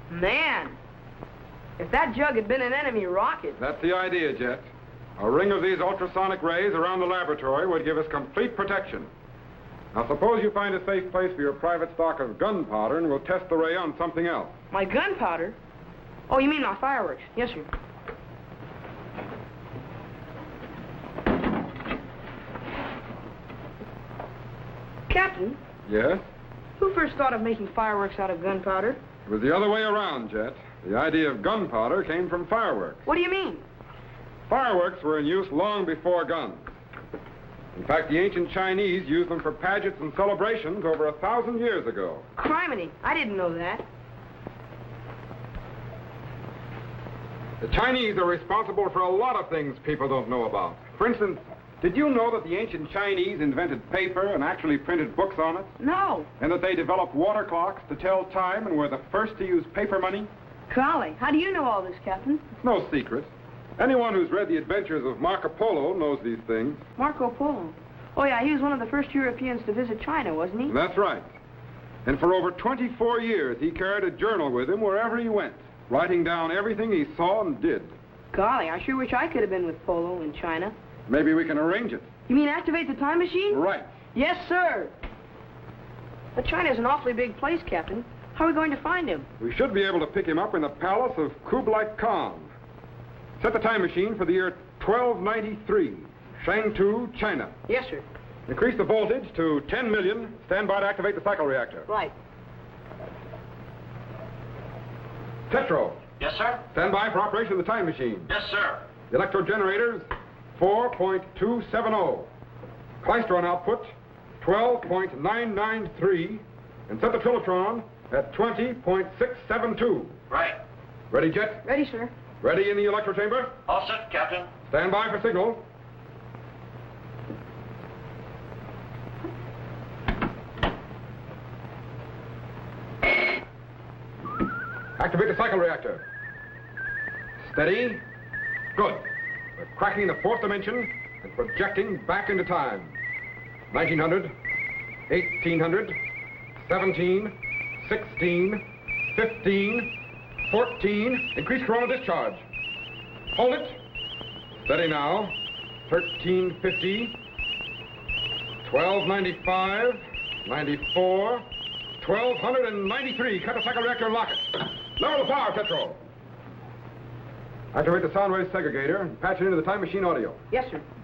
Man, if that jug had been an enemy rocket... That's the idea, Jet. A ring of these ultrasonic rays around the laboratory would give us complete protection. Now, suppose you find a safe place for your private stock of gunpowder, and we'll test the ray on something else. My gunpowder? Oh, you mean my fireworks? Yes, sir. Captain? Yes? Who first thought of making fireworks out of gunpowder? It was the other way around, Jet. The idea of gunpowder came from fireworks. What do you mean? Fireworks were in use long before guns. In fact, the ancient Chinese used them for pageants and celebrations over 1,000 years ago. Criminy, I didn't know that. The Chinese are responsible for a lot of things people don't know about. For instance, did you know that the ancient Chinese invented paper and actually printed books on it? No. And that they developed water clocks to tell time and were the first to use paper money? Golly, how do you know all this, Captain? It's no secret. Anyone who's read the adventures of Marco Polo knows these things. Marco Polo? Oh, yeah, he was one of the first Europeans to visit China, wasn't he? That's right. And for over 24 years, he carried a journal with him wherever he went, writing down everything he saw and did. Golly, I sure wish I could have been with Polo in China. Maybe we can arrange it. You mean activate the time machine? Right. Yes, sir. But China's an awfully big place, Captain. How are we going to find him? We should be able to pick him up in the palace of Kublai Khan. Set the time machine for the year 1293, Shangtu, China. Yes, sir. Increase the voltage to 10 million. Stand by to activate the cycle reactor. Right. Tetro. Yes, sir? Stand by for operation of the time machine. Yes, sir. The electro generators, 4.270. Klystron output, 12.993. And set the Trilotron at 20.672. Right. Ready, Jet? Ready, sir. Ready in the electro chamber? All set, Captain. Stand by for signal. Activate the cycle reactor. Steady. Good. We're cracking the fourth dimension and projecting back into time. 1900, 1800, 17, 16, 15, 14. Increase coronal discharge. Hold it. Steady now. 1350, 1295, 94, 1293. Cut the cycle reactor and lock it. Lower the power, Tetro. Activate the sound wave segregator and patch it into the time machine audio. Yes, sir.